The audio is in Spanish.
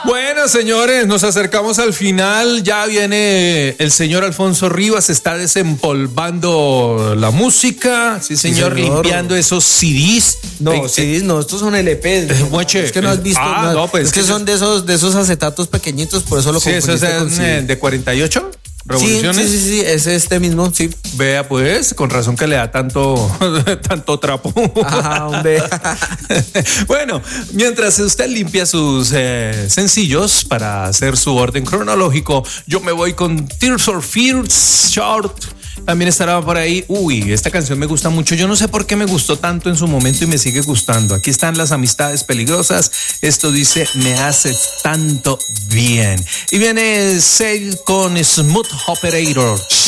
Bueno, señores, nos acercamos al final. Ya viene el señor Alfonso Rivas, está desempolvando la música. Sí, señor, limpiando esos CDs. No, CDs no, estos son LPs. Mueche. Es que no has visto. Pues es que son de esos acetatos pequeñitos, por eso lo confundiste. Sí, eso es de 48 revoluciones. Sí, es este mismo, sí. Vea, pues, con razón que le da tanto trapo. Ajá, hombre. Bueno, mientras usted limpia sus sencillos para hacer su orden cronológico, yo me voy con Tears for Fears Short. También estará por ahí. Uy, esta canción me gusta mucho. Yo no sé por qué me gustó tanto en su momento y me sigue gustando. Aquí están Las Amistades Peligrosas. Esto dice, me hace tanto bien. Y viene Sail con Smooth Operator.